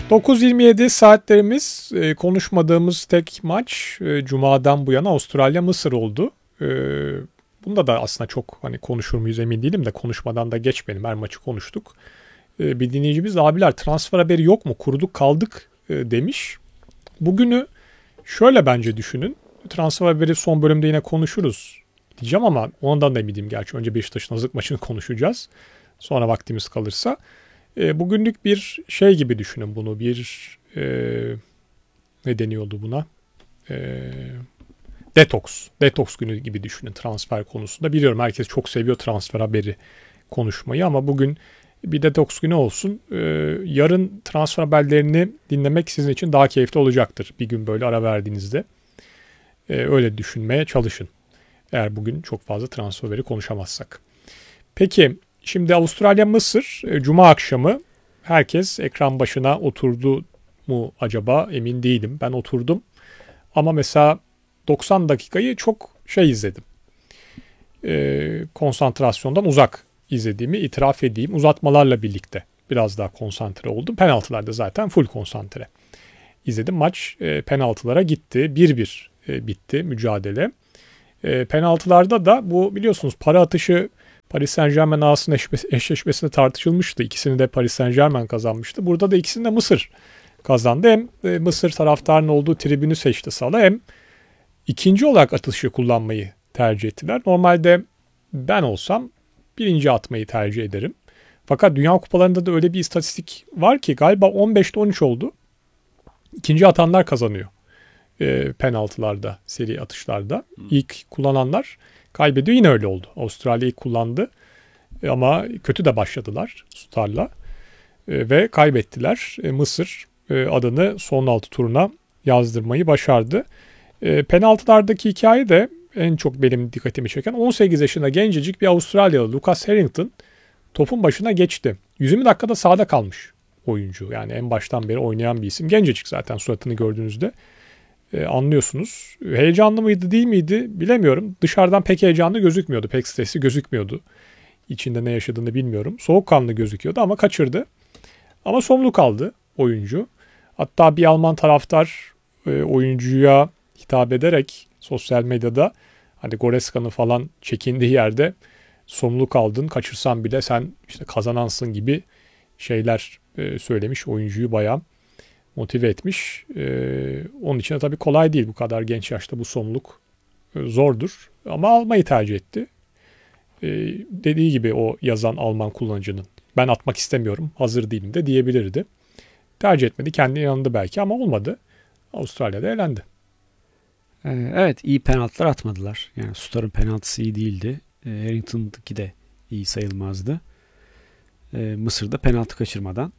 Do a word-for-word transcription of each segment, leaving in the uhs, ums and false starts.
dokuz yirmi yedi saatlerimiz, e, konuşmadığımız tek maç e, Cuma'dan bu yana Avustralya-Mısır oldu. E, bunda da aslında çok hani konuşur muyuz emin değilim de konuşmadan da geçmeyelim. Her maçı konuştuk. E, bir dinleyicimiz abiler transfer haberi yok mu? Kuruduk kaldık e, demiş. Bugünü şöyle bence düşünün. Transfer haberi son bölümde yine konuşuruz diyeceğim ama ondan da eminim gerçi. Önce Beşiktaş'ın hazırlık maçını konuşacağız. Sonra vaktimiz kalırsa. E, bugünlük bir şey gibi düşünün bunu. Bir e, ne deniyordu buna? E, detoks. Detoks günü gibi düşünün transfer konusunda. Biliyorum herkes çok seviyor transfer haberi konuşmayı ama bugün bir detoks günü olsun. E, yarın transfer haberlerini dinlemek sizin için daha keyifli olacaktır. Bir gün böyle ara verdiğinizde. E, öyle düşünmeye çalışın. Eğer bugün çok fazla transfer haberi konuşamazsak. Peki. Şimdi Avustralya-Mısır Cuma akşamı herkes ekran başına oturdu mu acaba emin değilim. Ben oturdum ama mesela doksan dakikayı çok şey izledim. Ee, konsantrasyondan uzak izlediğimi itiraf edeyim. Uzatmalarla birlikte biraz daha konsantre oldum. Penaltılarda zaten full konsantre izledim. Maç e, penaltılara gitti. bir bir e, bitti mücadele. E, penaltılarda da bu biliyorsunuz para atışı Paris Saint-Germain Arsenal eşleşmesinde tartışılmıştı. İkisini de Paris Saint-Germain kazanmıştı. Burada da ikisini de Mısır kazandı. Hem Mısır taraftarının olduğu tribünü seçti Salah hem ikinci olarak atışı kullanmayı tercih ettiler. Normalde ben olsam birinci atmayı tercih ederim. Fakat Dünya Kupalarında da öyle bir istatistik var ki galiba on beşte on üç oldu. İkinci atanlar kazanıyor. E, penaltılarda, seri atışlarda. İlk kullananlar kaybediyor. Yine öyle oldu. Avustralya ilk kullandı ama kötü de başladılar Sutar'la e, ve kaybettiler. E, Mısır e, adını son altı turuna yazdırmayı başardı. E, penaltılardaki hikaye de en çok benim dikkatimi çeken on sekiz yaşında gencecik bir Avustralyalı Lucas Harrington topun başına geçti. yüz yirmi dakikada sahada kalmış oyuncu. Yani en baştan beri oynayan bir isim. Gencecik zaten suratını gördüğünüzde. Ee, anlıyorsunuz. Heyecanlı mıydı değil miydi bilemiyorum. Dışarıdan pek heyecanlı gözükmüyordu. Pek stresli gözükmüyordu. İçinde ne yaşadığını bilmiyorum. Soğukkanlı gözüküyordu ama kaçırdı. Ama somlu kaldı oyuncu. Hatta bir Alman taraftar e, oyuncuya hitap ederek sosyal medyada hani Goreska'nın falan çekindiği yerde somlu kaldın. Kaçırsan bile sen işte kazanansın gibi şeyler e, söylemiş. Oyuncuyu bayağı motive etmiş. Ee, onun için de tabii kolay değil bu kadar genç yaşta bu sorumluluk e, zordur. Ama almayı tercih etti. Ee, dediği gibi o yazan Alman kullanıcının ben atmak istemiyorum, hazır değilim de diyebilirdi. Tercih etmedi, kendine inandı belki ama olmadı. Avustralya'da elendi. Ee, evet, iyi penaltılar atmadılar. Yani Sutar'ın penaltısı iyi değildi. Ee, Harrington'daki de iyi sayılmazdı. Ee, Mısır'da penaltı kaçırmadan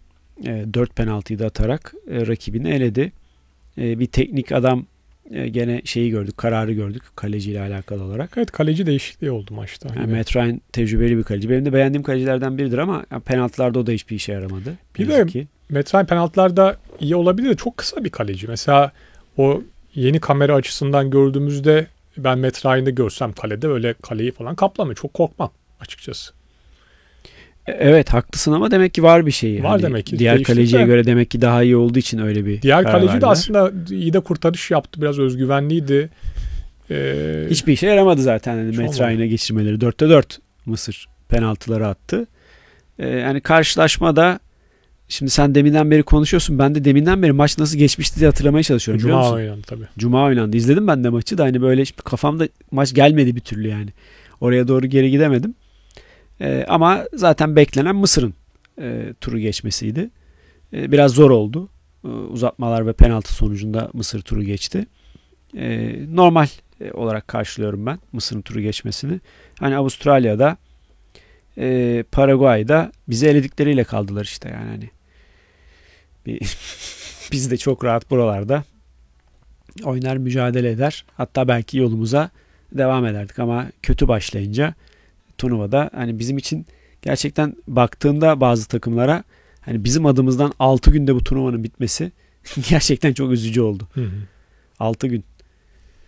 dört penaltıyı da atarak e, rakibini eledi. E, bir teknik adam e, gene şeyi gördük, kararı gördük kaleciyle alakalı olarak. Evet, kaleci değişikliği oldu maçta. Yani Matt Ryan tecrübeli bir kaleci. Benim de beğendiğim kalecilerden biridir ama yani penaltılarda o da hiçbir işe yaramadı. Bir de ki. Matt Ryan penaltılarda iyi olabilir de çok kısa bir kaleci. Mesela o yeni kamera açısından gördüğümüzde ben Matt Ryan'ı görsem kalede öyle kaleyi falan kaplamıyor. Çok korkmam açıkçası. Evet, haklısın ama demek ki var bir şey. Var hani demek ki. Diğer kaleciye de, göre demek ki daha iyi olduğu için öyle bir diğer kaleci verdiler. de aslında iyi de kurtarış yaptı. Biraz özgüvenliydi. Ee, Hiçbir işe yaramadı zaten. Yani Matt Ryan'a geçirmeleri. dörtte dört Mısır penaltıları attı. Ee, yani karşılaşmada şimdi sen deminden beri konuşuyorsun. Ben de deminden beri maç nasıl geçmişti diye hatırlamaya çalışıyorum. Cuma oynandı tabii. Cuma oynandı. İzledim ben de maçı da hani böyle kafamda maç gelmedi bir türlü yani. Oraya doğru geri gidemedim. Ee, ama zaten beklenen Mısır'ın e, turu geçmesiydi. E, biraz zor oldu. E, uzatmalar ve penaltı sonucunda Mısır turu geçti. E, normal e, olarak karşılıyorum ben Mısır'ın turu geçmesini. Hani Avustralya'da e, Paraguay'da bizi eledikleriyle kaldılar işte yani hani. Bir, biz de çok rahat buralarda oynar mücadele eder. Hatta belki yolumuza devam ederdik ama kötü başlayınca turnuvada hani bizim için gerçekten baktığında bazı takımlara hani bizim adımızdan altı günde bu turnuvanın bitmesi gerçekten çok üzücü oldu. Hı hı. altı gün.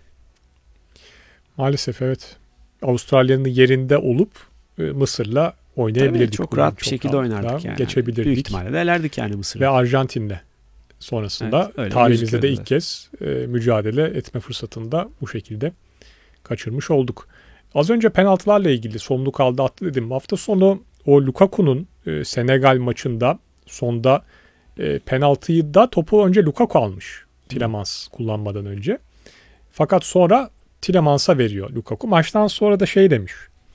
Maalesef evet. Avustralya'nın yerinde olup Mısır'la oynayabilirdik. Tabii, çok Bugün rahat bir şekilde oynardık yani. Geçebilirdik. Büyük ihtimalle de elerdik yani Mısır'ı. Ve Arjantin'le sonrasında Evet, tarihimizde de ilk evet. kez e, mücadele etme fırsatını da bu şekilde kaçırmış olduk. Az önce penaltılarla ilgili sorumluluk aldı attı dedim. Hafta sonu o Lukaku'nun e, Senegal maçında sonda e, penaltıyı da topu önce Lukaku almış. Tielemans kullanmadan önce. Fakat sonra Tielemans'a veriyor Lukaku. Maçtan sonra da şey demiş.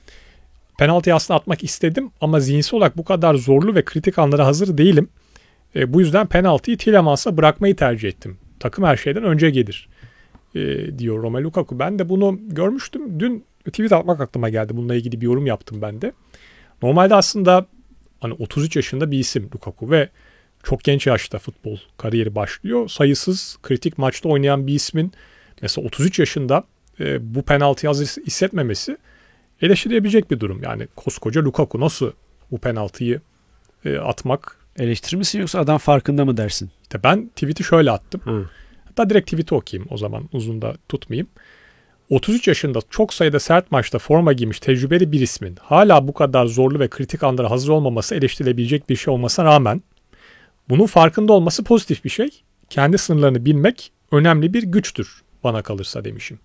Penaltıyı aslında atmak istedim ama zihinsel olarak bu kadar zorlu ve kritik anlara hazır değilim. E, bu yüzden penaltıyı Tielemans'a bırakmayı tercih ettim. Takım her şeyden önce gelir e, diyor Romelu Lukaku. Ben de bunu görmüştüm. Dün tweet atmak aklıma geldi. Bununla ilgili bir yorum yaptım ben de. Normalde aslında hani otuz üç yaşında bir isim Lukaku ve çok genç yaşta futbol kariyeri başlıyor. Sayısız kritik maçta oynayan bir ismin mesela otuz üç yaşında e, bu penaltıyı hazır hissetmemesi eleştirilebilecek bir durum. Yani koskoca Lukaku nasıl bu penaltıyı e, atmak? Eleştirir misin yoksa adam farkında mı dersin? İşte ben tweet'i şöyle attım. Hı. Hatta direkt tweet'i okuyayım o zaman, uzun da tutmayayım. otuz üç yaşında çok sayıda sert maçta forma giymiş tecrübeli bir ismin hala bu kadar zorlu ve kritik anlara hazır olmaması eleştirilebilecek bir şey olmasına rağmen bunun farkında olması pozitif bir şey. Kendi sınırlarını bilmek önemli bir güçtür bana kalırsa demişim.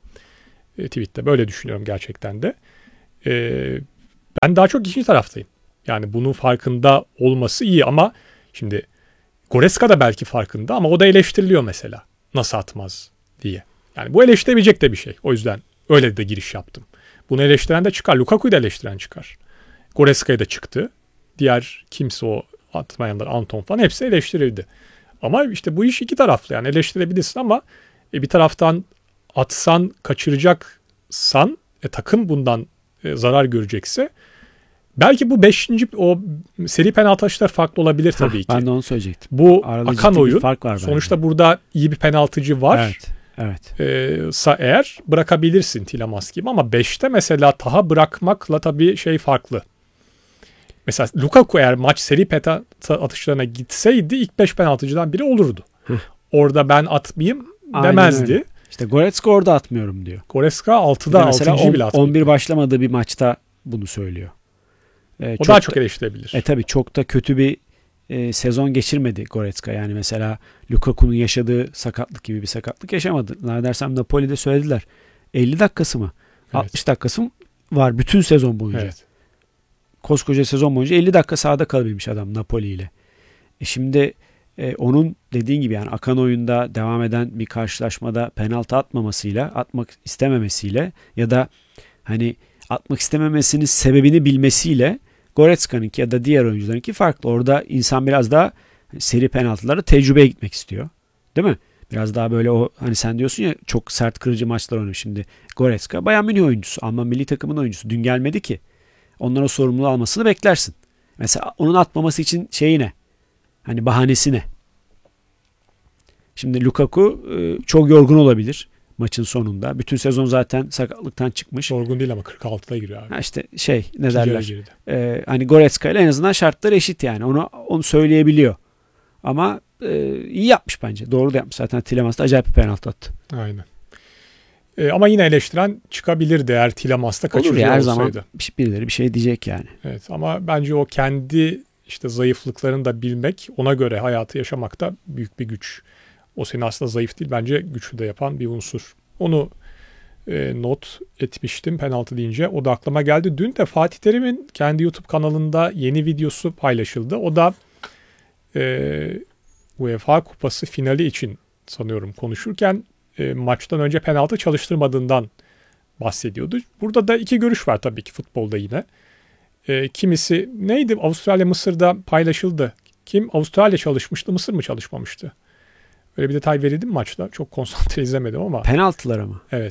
E, tweet'te böyle düşünüyorum gerçekten de. E, ben daha çok ikinci taraftayım. Yani bunun farkında olması iyi ama şimdi Goretzka da belki farkında ama o da eleştiriliyor mesela. Nasıl atmaz diye. Yani bu eleştirebilecek de bir şey. O yüzden öyle de giriş yaptım. Bunu eleştiren de çıkar. Lukaku'yu da eleştiren çıkar. Goreska'ya da çıktı. Diğer kimse o atmayanlar, Anton falan hepsi eleştirildi. Ama işte bu iş iki taraflı. Yani eleştirebilirsin ama e, bir taraftan atsan, kaçıracaksan e, takım bundan e, zarar görecekse belki bu beşinci o seri penaltı atışları farklı olabilir tabii Hah, ki. Ben de onu söyleyecektim. Bu Arada akan ciddi bir oyun. fark var Sonuçta bence. burada iyi bir penaltıcı var. Evet. Evet. Ee, sa eğer bırakabilirsin Tielemans gibi ama beşte mesela Taha bırakmakla tabii şey farklı. Mesela Lukaku eğer maç seri penaltı atışlarına gitseydi ilk beş penaltıcıdan biri olurdu. Orada ben atmayayım demezdi. Öyle. İşte Goretzka orada atmıyorum diyor. Goretzka altıda altıncıyı bile atmıyor. on bir başlamadığı bir maçta bunu söylüyor. Ee, o çok daha da, çok eleştirebilir. E tabii çok da kötü bir e, sezon geçirmedi Goretzka. Yani mesela Lukaku'nun yaşadığı sakatlık gibi bir sakatlık yaşamadı. Neredeyse Napoli'de söylediler. elli dakikası mı? Evet. altmış dakikası mı var bütün sezon boyunca. Evet. Koskoca sezon boyunca elli dakika sahada kalabilmiş adam Napoli ile. E şimdi e, onun dediğin gibi yani akan oyunda devam eden bir karşılaşmada penaltı atmamasıyla, atmak istememesiyle ya da hani atmak istememesinin sebebini bilmesiyle Goretzka'nınki ya da diğer oyuncularınki farklı. Orada insan biraz daha seri penaltılara tecrübeye gitmek istiyor. Değil mi? Biraz daha böyle o hani sen diyorsun ya çok sert kırıcı maçlar oynamış şimdi. Goretzka Bayern Münih oyuncusu. Alman milli takımın oyuncusu. Dün gelmedi ki. Onların o sorumluluğu almasını beklersin. Mesela onun atmaması için şeyi ne? Hani bahanesi ne? Şimdi Lukaku çok yorgun olabilir maçın sonunda. Bütün sezon zaten sakatlıktan çıkmış. Yorgun değil ama kırk altıda giriyor abi. Ha işte şey ne derler? girdi. Ee, hani Goretzka ile en azından şartlar eşit yani. Onu onu söyleyebiliyor. Ama e, iyi yapmış bence. Doğru da yapmış. Zaten Tielemans da acayip bir penaltı attı. Aynen. E, ama yine eleştiren çıkabilirdi eğer Tieleman'da kaçırıyor Olur ya, her olsaydı. zaman birileri bir şey diyecek yani. Evet ama bence o kendi işte zayıflıklarını da bilmek, ona göre hayatı yaşamak da büyük bir güç. O seni aslında zayıf değil, bence güçlü de yapan bir unsur. Onu e, not etmiştim penaltı deyince. O da aklıma geldi. Dün de Fatih Terim'in kendi YouTube kanalında yeni videosu paylaşıldı. O da e, UEFA Kupası finali için sanıyorum konuşurken e, maçtan önce penaltı çalıştırmadığından bahsediyordu. Burada da iki görüş var tabii ki futbolda yine. E, kimisi neydi? Avustralya Mısır'da paylaşıldı. Kim Avustralya çalışmıştı, Mısır mı çalışmamıştı? Öyle bir detay verildi mi maçta? Çok konsantre izlemedim ama. Penaltılara mı? Evet.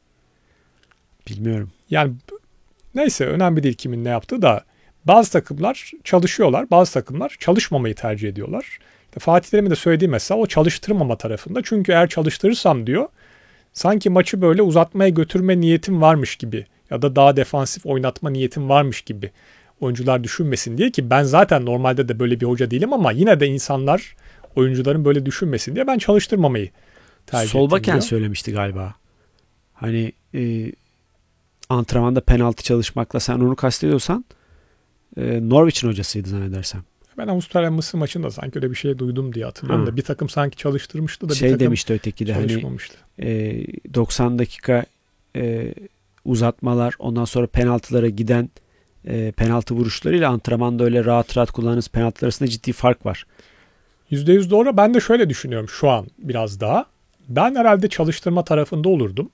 Bilmiyorum. Yani neyse önemli değil kimin ne yaptığı da bazı takımlar çalışıyorlar, bazı takımlar çalışmamayı tercih ediyorlar. İşte Fatih Terim'in de söylediği mesela o çalıştırmama tarafında. Çünkü eğer çalıştırırsam diyor sanki maçı böyle uzatmaya götürme niyetim varmış gibi ya da daha defansif oynatma niyetim varmış gibi oyuncular düşünmesin diye ki ben zaten normalde de böyle bir hoca değilim ama yine de insanlar oyuncuların böyle düşünmesin diye ben çalıştırmamayı tercih ettim Solbakken diyor. söylemişti galiba. Hani e, antrenmanda penaltı çalışmakla sen onu kastediyorsan e, Norwich'in hocasıydı zannedersem. Ben Avustralya Mısır maçında sanki öyle bir şey duydum diye hatırlıyorum ha. da bir takım sanki çalıştırmıştı da bir şey takım demişti öteki de hani e, doksan dakika e, uzatmalar, ondan sonra penaltılara giden e, penaltı vuruşlarıyla antrenmanda öyle rahat rahat kullandığınız penaltılar arasında ciddi fark var. yüzde yüz doğru. Ben de şöyle düşünüyorum şu an biraz daha. Ben herhalde çalıştırma tarafında olurdum.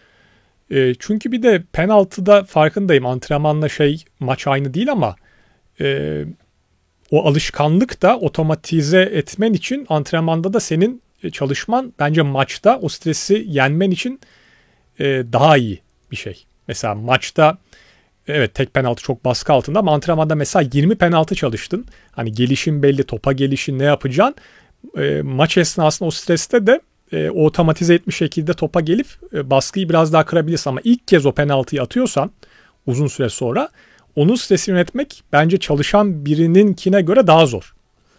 E, çünkü bir de penaltıda farkındayım. Antrenmanla şey maç aynı değil ama e, o alışkanlık da otomatize etmen için antrenmanda da senin çalışman bence maçta o stresi yenmen için e, daha iyi bir şey. Mesela maçta evet tek penaltı çok baskı altında ama antrenmanda mesela yirmi penaltı çalıştın. Hani gelişin belli, topa gelişin, ne yapacaksın. E, maç esnasında o streste de e, o otomatize etmiş şekilde topa gelip e, baskıyı biraz daha kırabilirsin. Ama ilk kez o penaltıyı atıyorsan uzun süre sonra onun stresini yönetmek bence çalışan birininkine göre daha zor.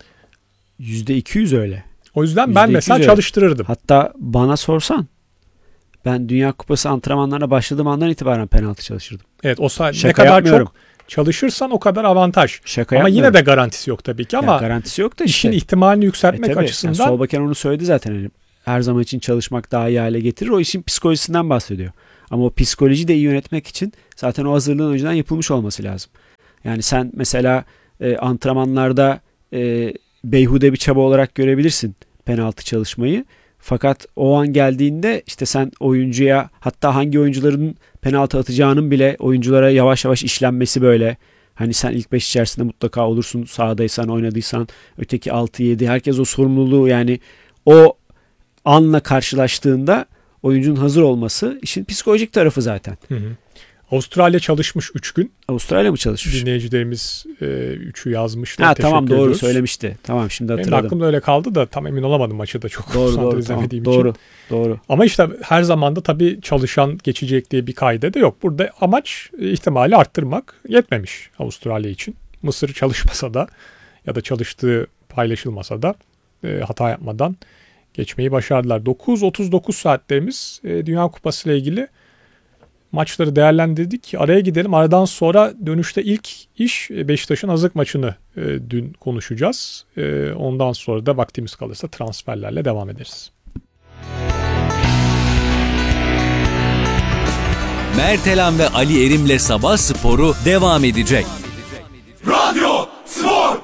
yüzde iki yüz öyle. O yüzden ben mesela öyle çalıştırırdım. Hatta bana sorsan ben Dünya Kupası antrenmanlarına başladığım andan itibaren penaltı çalışırdım. Evet, o sayede ne kadar çok çalışırsan o kadar avantaj. Şaka ama yine de garantisi yok tabii ki ama ya garantisi yok da işin işte. ihtimalini yükseltmek e açısından. Yani Solbakken onu söyledi zaten. Yani her zaman için çalışmak daha iyi hale getirir. O işin psikolojisinden bahsediyor. Ama o psikolojiyi de iyi yönetmek için zaten o hazırlığın önceden yapılmış olması lazım. Yani sen mesela e, antrenmanlarda e, beyhude bir çaba olarak görebilirsin penaltı çalışmayı. Fakat o an geldiğinde işte sen oyuncuya, hatta hangi oyuncuların penaltı atacağının bile oyunculara yavaş yavaş işlenmesi böyle. Hani sen ilk beş içerisinde mutlaka olursun, sahadaysan, oynadıysan, öteki altı yedi, herkes o sorumluluğu, yani o anla karşılaştığında oyuncunun hazır olması işin psikolojik tarafı zaten. Hı hı. Avustralya çalışmış üç gün. Avustralya mı çalışmış? Dinleyicilerimiz üçü yazmıştı. Ha tamam, doğru ediyoruz. Söylemişti. Tamam, şimdi hatırladım. Benim aklımda öyle kaldı da tam emin olamadım maçı da çok doğru, doğru, izlemediğim tamam, için. Doğru, doğru. Ama işte her zaman da tabii çalışan geçecek diye bir kaide de yok. Burada amaç ihtimali arttırmak, yetmemiş Avustralya için. Mısır çalışmasa da ya da çalıştığı paylaşılmasa da e, hata yapmadan geçmeyi başardılar. dokuz otuz dokuz saatlerimiz e, Dünya Kupası ile ilgili maçları değerlendirdik. Araya gidelim. Aradan sonra dönüşte ilk iş Beşiktaş'ın Azık maçını e, dün konuşacağız. E, ondan sonra da vaktimiz kalırsa transferlerle devam ederiz. Mertelan ve Ali Erim'le Sabah Sporu devam edecek. Radyo Spor!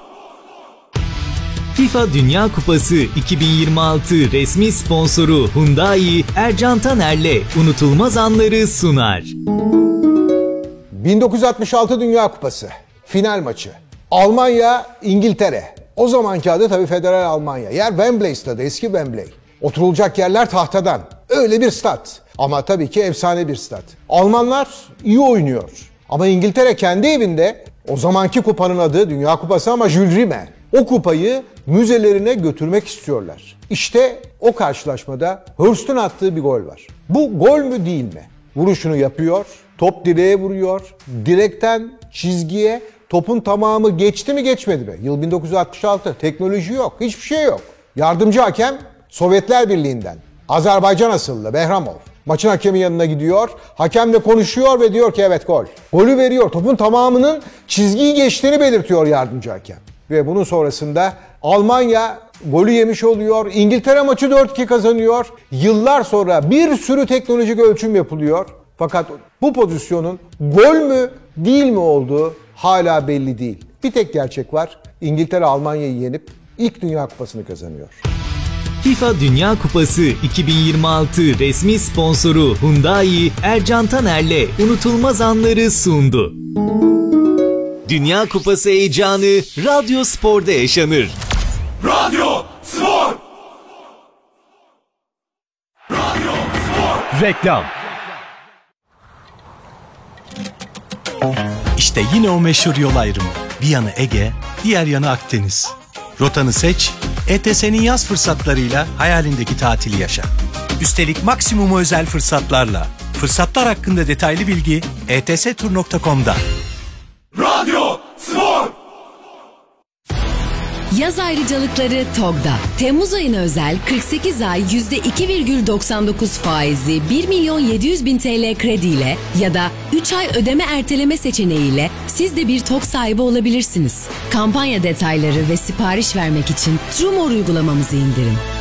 FIFA Dünya Kupası iki bin yirmi altı resmi sponsoru Hyundai, Ercan Taner'le unutulmaz anları sunar. bin dokuz yüz altmış altı Dünya Kupası final maçı. Almanya, İngiltere. O zamanki adı tabii Federal Almanya. Yer Wembley stadı, eski Wembley. Oturulacak yerler tahtadan. Öyle bir stat. Ama tabii ki efsane bir stat. Almanlar iyi oynuyor. Ama İngiltere kendi evinde, o zamanki kupanın adı Dünya Kupası ama Jules Rimet. O kupayı müzelerine götürmek istiyorlar. İşte o karşılaşmada Hurst'un attığı bir gol var. Bu gol mü değil mi? Vuruşunu yapıyor, top direğe vuruyor, direkten çizgiye topun tamamı geçti mi geçmedi mi? Yıl bin dokuz yüz altmış altı, teknoloji yok, hiçbir şey yok. Yardımcı hakem Sovyetler Birliği'nden, Azerbaycan asıllı Behramov. Maçın hakemin yanına gidiyor, hakemle konuşuyor ve diyor ki evet gol. Golü veriyor, topun tamamının çizgiyi geçtiğini belirtiyor yardımcı hakem. Ve bunun sonrasında Almanya golü yemiş oluyor. İngiltere maçı dört iki kazanıyor. Yıllar sonra bir sürü teknolojik ölçüm yapılıyor. Fakat bu pozisyonun gol mü değil mi olduğu hala belli değil. Bir tek gerçek var. İngiltere Almanya'yı yenip ilk Dünya Kupası'nı kazanıyor. FIFA Dünya Kupası iki bin yirmi altı resmi sponsoru Hyundai, Ercan Taner'le unutulmaz anları sundu. Dünya Kupası heyecanı Radyo Spor'da yaşanır. Radyo Spor! Radyo Spor! Reklam. İşte yine o meşhur yol ayrımı. Bir yanı Ege, diğer yanı Akdeniz. Rotanı seç, E T S'nin yaz fırsatlarıyla hayalindeki tatili yaşa. Üstelik maksimum özel fırsatlarla. Fırsatlar hakkında detaylı bilgi e t s tur nokta com'da. Radyo Spor! Yaz ayrıcalıkları TOG'da. Temmuz ayına özel kırk sekiz ay yüzde iki virgül doksan dokuz faizli bir milyon yedi yüz bin T L krediyle ya da üç ay ödeme erteleme seçeneğiyle siz de bir TOG sahibi olabilirsiniz. Kampanya detayları ve sipariş vermek için TrueMore uygulamamızı indirin.